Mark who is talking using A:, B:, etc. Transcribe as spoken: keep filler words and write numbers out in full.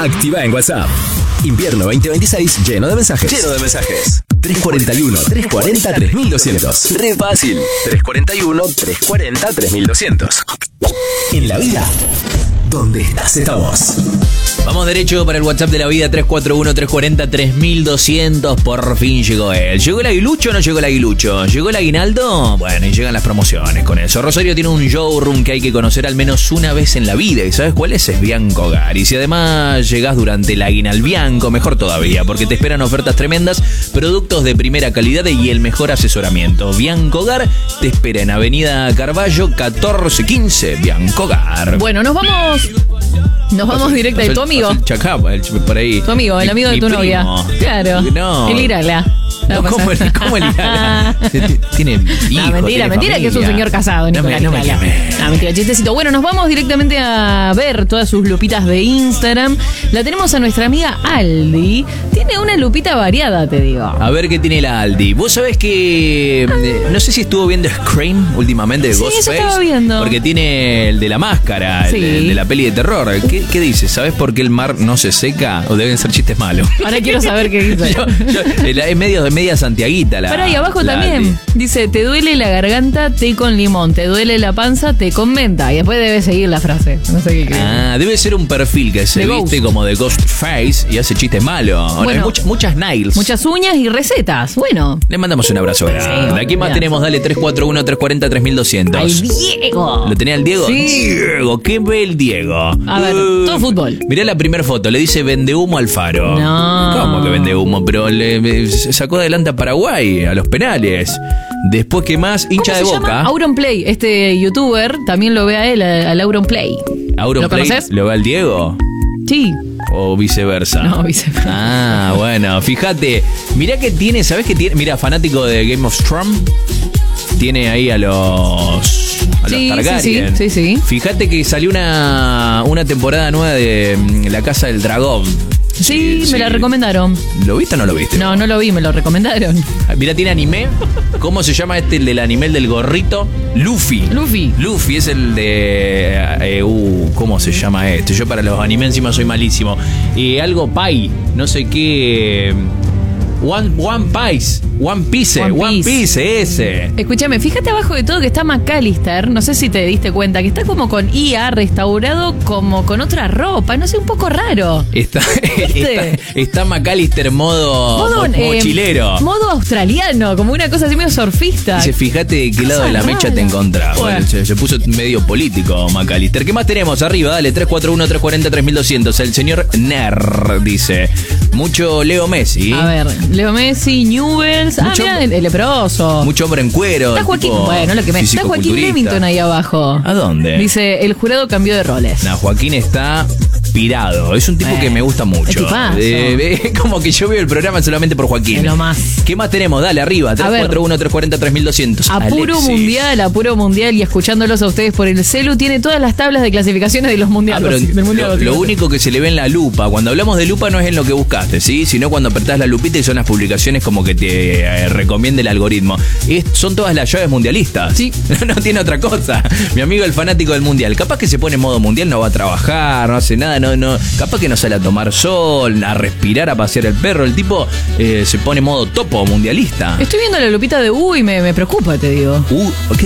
A: Activa en WhatsApp. Invierno veinte veintiséis lleno de mensajes. Lleno de mensajes. tres cuarenta y uno, tres cuarenta, tres mil doscientos. Re fácil. tres cuarenta y uno, tres cuarenta, tres mil doscientos. En la vida, ¿dónde estás? Estamos.
B: Vamos derecho para el WhatsApp de la vida, tres cuatro uno, tres cuarenta, tres mil doscientos. Por fin llegó él. ¿Llegó el aguilucho o no llegó el aguilucho? ¿Llegó el aguinaldo? Bueno, y llegan las promociones con eso. Rosario tiene un showroom que hay que conocer al menos una vez en la vida. ¿Y sabes cuál es? Es Bianco Hogar. Y si además llegás durante el aguinalbianco, mejor todavía, porque te esperan ofertas tremendas, productos de primera calidad y el mejor asesoramiento. Bianco Hogar te espera en Avenida Carballo, catorce quince. Bianco Hogar.
C: Bueno, nos vamos... Nos vamos directa de tu amigo.
B: El chacapa, el, por ahí.
C: Tu amigo, el amigo
B: mi,
C: de tu
B: mi
C: novia.
B: primo.
C: Claro.
B: No.
C: El Irala.
B: No, ¿cómo, el, ¿Cómo el Irala? Tiene hijos,
C: No, mentira,
B: tiene
C: mentira
B: familia.
C: que es un señor casado,
B: No me,
C: Nicolás
B: no me
C: Irala.
B: quemé.
C: No, mentira, chistecito. Bueno, nos vamos directamente a ver todas sus lupitas de Instagram. La tenemos a nuestra amiga Aldi. Tiene una lupita variada, te digo.
B: A ver qué tiene la Aldi. Vos sabés que... eh, no sé si estuvo viendo Scream últimamente de
C: Sí,
B: Ghostface.
C: eso estaba viendo.
B: Porque tiene el de la máscara,
C: Sí.
B: el, de, el de la peli de terror. ¿Qué, qué dice? ¿Sabés por qué el mar no se seca? ¿O deben ser chistes malos?
C: Ahora quiero saber qué dice.
B: Yo- yo- es medio de media santiaguita la...
C: Pará, y abajo
B: la
C: también
B: Aldi.
C: dice, te duele la garganta, té con limón, te duele la panza, té con menta. Y después debe seguir la frase. No sé qué quiere.
B: Ah, debe ser un perfil que se
C: De
B: viste
C: Ghost.
B: como de Ghostface y hace chistes malos. Hay
C: Bueno.
B: muchas, muchas nails.
C: Muchas uñas y recetas. Bueno.
B: Le mandamos un abrazo grande.
C: Sí,
B: Aquí más
C: gracias.
B: tenemos, dale, tres cuatro uno, tres cuarenta, tres mil doscientos.
C: ¡Al Diego!
B: ¿Lo tenía el Diego?
C: Sí.
B: Diego, ¿qué ve el Diego?
C: A ver, todo fútbol.
B: Mirá la primera foto, le dice vende humo al Faro.
C: No.
B: ¿Cómo que vende humo? Pero le, le sacó adelante a Paraguay, a los penales. Después, ¿qué más? Hincha de
C: ¿Cómo se
B: Boca.
C: llama? Auronplay, este youtuber, también lo ve a él, a- al Auronplay.
B: Auronplay,
C: ¿Lo conoces?
B: ¿lo ve al Diego?
C: Sí.
B: ¿O viceversa?
C: No, viceversa.
B: Ah, bueno, fíjate. Mirá que tiene, ¿sabés qué tiene? Mira, fanático de Game of Thrones. Tiene ahí a los... A
C: Sí,
B: los
C: sí,
B: Targaryen.
C: sí, sí, sí.
B: Fíjate que salió una, una temporada nueva de mm, La Casa del Dragón.
C: Sí, me la recomendaron.
B: ¿Lo viste o no lo viste?
C: No, no lo vi, me lo recomendaron.
B: Mira, tiene anime. ¿Cómo se llama este, el del anime, el del gorrito? Luffy.
C: Luffy.
B: Luffy es el de... eh, uh, ¿cómo se llama este? Yo para los animes encima soy malísimo. Eh, algo Pai, no sé qué... One, One Piece. One Piece.
C: One
B: One
C: Piece.
B: Piece, ese.
C: Escúchame, fíjate abajo de todo que está McAllister, no sé si te diste cuenta, que está como con I A restaurado como con otra ropa, no sé, un poco raro.
B: Está,
C: ¿Viste?
B: está, está McAllister modo,
C: Modo,
B: mo-
C: eh,
B: mochilero.
C: modo australiano, como una cosa así medio surfista.
B: Dice, fíjate de qué lado de la
C: Cosa
B: mecha
C: rara.
B: te encontrás.
C: Bueno.
B: Bueno, se, se puso medio político McAllister. ¿Qué más tenemos? Arriba, dale, tres cuatro uno, tres cuarenta, tres mil doscientos. El señor Ner dice, mucho Leo Messi.
C: A ver, Leo Messi, Newells, ah,
B: Mucho-
C: mira, el, el leproso.
B: Mucho hombre en cuero.
C: Está Joaquín,
B: tipo
C: bueno, lo que me está Joaquín
B: fisicoculturista.
C: Levington ahí abajo.
B: ¿A dónde?
C: Dice, el jurado cambió de roles.
B: No, Joaquín está pirado. Es un tipo
C: Bueno,
B: que me gusta mucho.
C: es tipazo.
B: Eh, eh, como que yo veo el programa solamente por Joaquín.
C: Es lo más.
B: ¿Qué más tenemos? Dale, arriba. tres cuatro uno, tres cuarenta, tres mil doscientos.
C: Apuro
B: Alexis.
C: mundial, apuro mundial y escuchándolos a ustedes por el celu, tiene todas las tablas de clasificaciones de los
B: Ah,
C: mundiales.
B: pero
C: del mundial
B: lo, lo
C: básicamente.
B: único que se le ve en la lupa, cuando hablamos de lupa no es en lo que buscaste, ¿sí? Sino cuando apretás la lupita y son las publicaciones como que te eh, recomienda el algoritmo. Es- son todas las llaves mundialistas.
C: Sí.
B: No tiene otra cosa. Mi amigo el fanático del mundial, capaz que se pone en modo mundial, no va a trabajar, no hace nada, no, no, capaz que no sale a tomar sol, a respirar, a pasear el perro. El tipo eh, se pone en modo topo mundialista.
C: Estoy viendo la lupita de U y me, me preocupa, te digo.
B: Uh, ¿qué